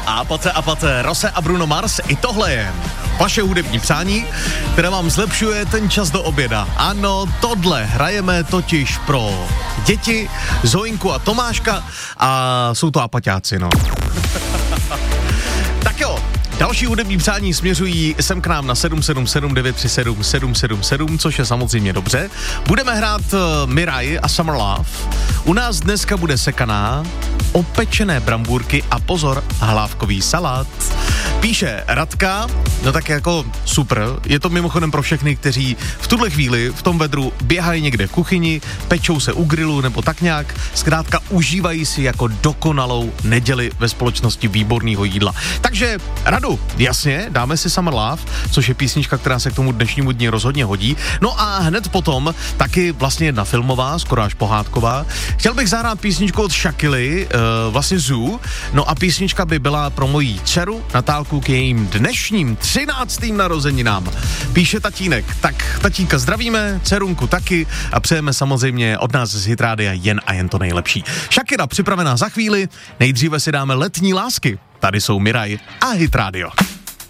A Pace, Rose a Bruno Mars, i tohle je vaše hudební přání, které vám zlepšuje ten čas do oběda. Ano, tohle hrajeme totiž pro děti, Zoinku a Tomáška a jsou to apaťáci, no. Tak jo, další hudební přání směřují sem k nám na 777 937 777, což je samozřejmě dobře. Budeme hrát Mirai a Summer Love. U nás dneska bude sekaná, opečené brambůrky a pozor, hlávkový salát. Píše Radka, no tak jako super, je to mimochodem pro všechny, kteří v tuhle chvíli v tom vedru běhají někde v kuchyni, pečou se u grilu nebo tak nějak, zkrátka užívají si jako dokonalou neděli ve společnosti výborného jídla. Takže Radu, jasně, dáme si Summer Love, což je písnička, která se k tomu dnešnímu dni rozhodně hodí. No a hned potom taky vlastně jedna filmová, skoro až pohádková. Chtěl bych zahrát písničku od Shakily, vlastně Zoo, no a písnička by byla pro mojí dceru Natálku k jejím dnešním 13. narozeninám. Píše tatínek, tak tatínka zdravíme, dcerunku taky a přejeme samozřejmě od nás z Hitrádia jen a jen to nejlepší. Shakira připravená za chvíli, nejdříve si dáme Letní lásky. Tady jsou Mirai a Hitrádio.